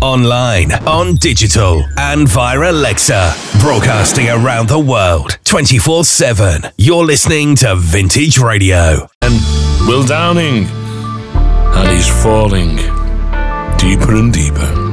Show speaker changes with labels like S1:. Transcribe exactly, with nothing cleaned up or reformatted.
S1: online, on digital, and via Alexa. Broadcasting around the world, twenty-four seven. You're listening to Vintage Radio.
S2: And Will Downing, and he's falling deeper and deeper.